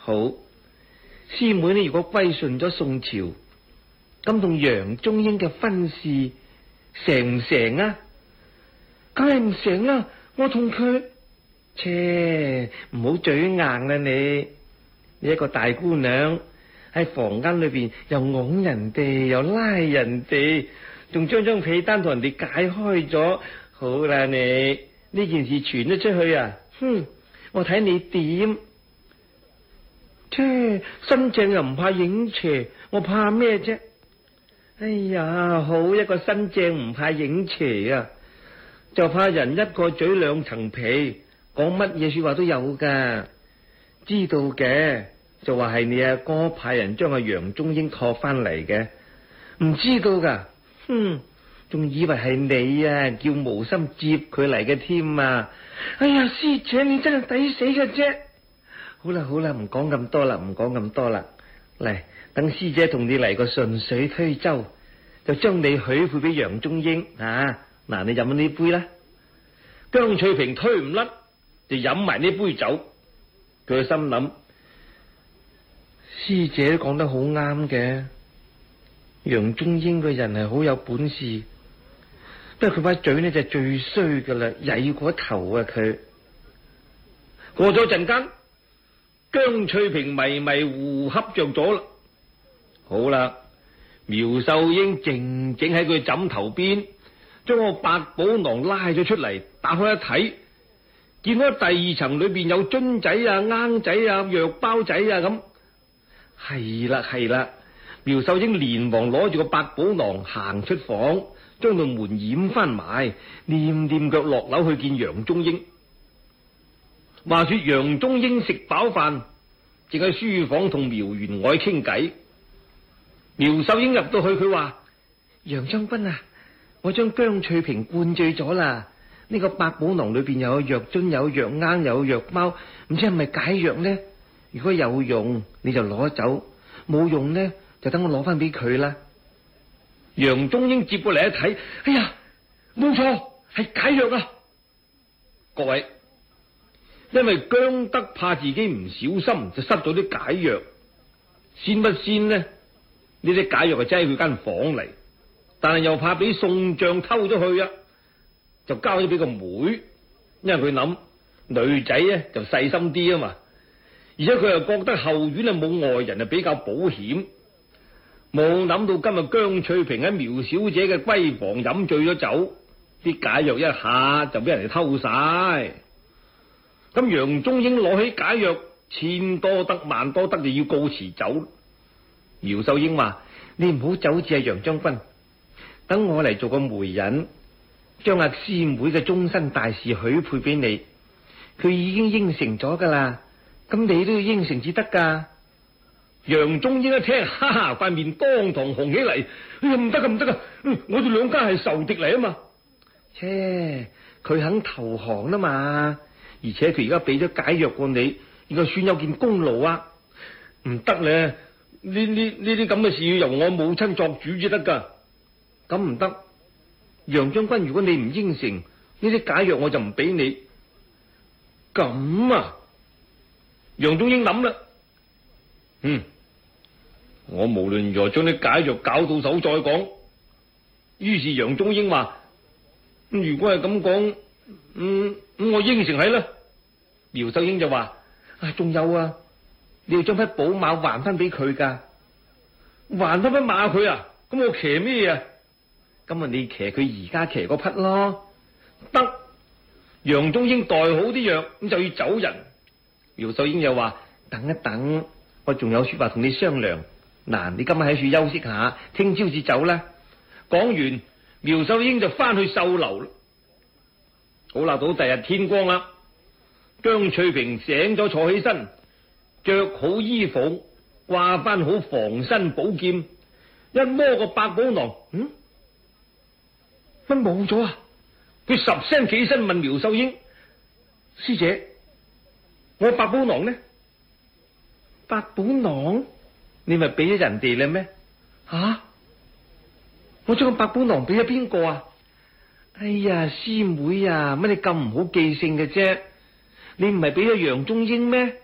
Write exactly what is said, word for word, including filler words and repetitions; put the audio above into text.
好，師妹呢，如果歸順咗宋朝，咁同楊中英嘅婚事成唔成啊？梗係唔成啦！我同佢，切，唔好嘴硬啦你！你一個大姑娘喺房間裏邊又拱人哋，又拉人哋，仲將張被單同人哋解開咗。好啦，你呢件事傳咗出去啊，哼！我睇你點？切，新淨又唔怕影邪，我怕咩啫？哎呀，好一個新淨唔怕影邪啊！就怕人一個嘴兩層皮，講乜嘢說話都有噶。知道嘅就話係你阿哥派人將阿楊中英託翻嚟嘅，唔知道噶，哼，仲以為係你啊叫無心接佢嚟嘅添啊！哎呀，師姐你真係抵死嘅啫！好啦好啦，唔講咁多啦，唔講咁多啦。嚟，等師姐同你嚟個順水推舟，就將你許配俾楊中英啊！嗱，你飲呢杯啦。姜翠萍推唔甩，就飲埋呢杯酒。佢心諗，師姐講得好啱嘅，楊中英個人係好有本事，不過佢把嘴呢就最衰噶啦，曳過頭啊佢。過咗陣間，姜翠萍迷迷糊恰着咗啦。好啦，苗秀英靜靜喺佢枕頭邊，將個百寶囊拉咗出嚟，打開一睇，見到第二層裏邊有樽仔啊、罌仔啊、藥包仔啊咁。係啦係啦，苗秀英連忙攞住個百寶囊行出房，將道門掩翻埋，念念腳落樓去見楊中英。話說楊中英食飽飯，正喺書房同苗員外傾偈。苗秀英入到去，佢話：楊將軍啊，我將姜翠萍灌醉咗啦。呢個百寶囊裏邊又有藥樽，有藥罌，有藥包，唔知係咪解藥呢？如果有用，你就攞走；冇用呢，就等我攞翻俾佢啦。楊中英接過嚟一睇，哎呀，冇錯，係解藥啊！各位，因為姜德怕自己唔小心就失咗啲解藥，先不先呢？呢啲解藥係擠喺佢間房嚟，但係又怕俾宋將偷咗去啊，就交咗俾個妹，因為佢諗女仔咧就細心啲啊嘛，而且佢又覺得後院啊冇外人啊比較保險，冇諗到今日姜翠萍喺苗小姐嘅閨房飲醉咗酒，啲解藥一下就俾人哋偷晒。咁楊中英攞起解藥，千多得萬多得就要告辭走。苗秀英話：你唔好走住啊，楊將軍，等我嚟做個媒人，將阿師妹嘅終身大事許配俾你。佢已經應承咗噶啦，咁你都要應承至得噶。楊中英一聽，哈哈，塊面當堂紅起嚟。哎呀，唔得噶唔得噶，我哋兩家係仇敵嚟啊嘛。切，佢肯投降啦嘛，而且佢而家俾咗解藥過你，而家算有件功勞啊。唔得咧。呢呢呢啲咁嘅事要由我母親作主至得噶，咁唔得。楊將軍，如果你唔應承，呢啲解藥我就唔俾你。咁啊，楊中英諗啦，嗯，我無論如何將啲解藥搞到手再講。於是楊中英話：如果係咁講，嗯，咁我應承係啦。苗秀英就話：啊，仲有啊。你要將匹寶馬還翻俾佢噶，還翻匹馬佢啊？咁我騎咩啊？咁啊，你騎佢而家騎嗰匹咯。得，楊中英代好啲藥，咁就要走人。苗秀英又話：等一等，我仲有說話同你商量。嗱，你今晚喺處休息下，聽朝至走啦。講完，苗秀英就翻去繡樓啦。好啦，到第日天光啦，姜翠萍醒咗，坐起身。着好衣服，掛翻好防身寶劍，一摸個百寶囊，嗯，乜冇咗啊？佢十聲起身問苗秀英：師姐，我百寶囊呢？百寶囊？你咪俾咗人哋啦咩？吓、啊？我將個百寶囊俾咗邊個啊？哎呀，師妹啊，乜你咁唔好記性嘅啫？你唔係俾咗楊中英咩？